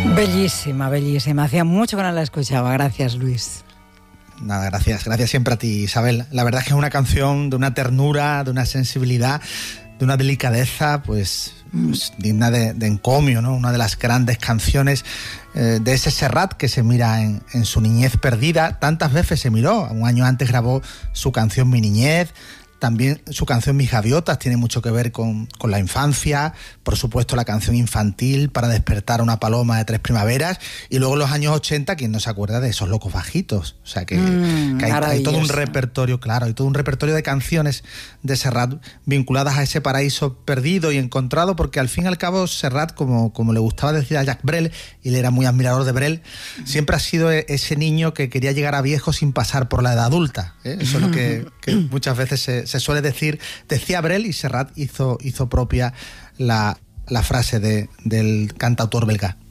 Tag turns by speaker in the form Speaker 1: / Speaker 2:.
Speaker 1: Bellísima, bellísima. Hacía mucho que no la escuchaba. Gracias, Luis.
Speaker 2: Nada, gracias siempre a ti, Isabel. La verdad es que es una canción de una ternura, de una sensibilidad, de una delicadeza, pues digna de encomio, ¿no? Una de las grandes canciones de ese Serrat que se mira en su niñez perdida. Tantas veces se miró. Un año antes grabó su canción Mi Niñez. También su canción Mis Gaviotas tiene mucho que ver con la infancia. Por supuesto, la canción infantil Para despertar a una paloma de 3 primaveras. Y luego en los años 80, ¿quién no se acuerda de Esos locos bajitos? O sea que hay todo un repertorio, claro, hay todo un repertorio de canciones de Serrat vinculadas a ese paraíso perdido y encontrado, porque al fin y al cabo Serrat, como le gustaba decir a Jacques Brel, y él era muy admirador de Brel, siempre ha sido ese niño que quería llegar a viejo sin pasar por la edad adulta. Eso es lo que muchas veces se suele decir. Decía Brel, y Serrat hizo propia la frase del cantautor belga.